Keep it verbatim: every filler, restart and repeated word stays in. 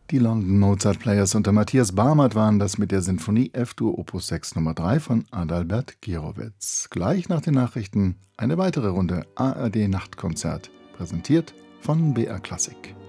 Die London Mozart Players unter Matthias Barmert waren das mit der Sinfonie F-Dur Opus sechs Nummer drei von Adalbert Gierowitz. Gleich nach den Nachrichten eine weitere Runde A R D Nachtkonzert, präsentiert von B R Klassik.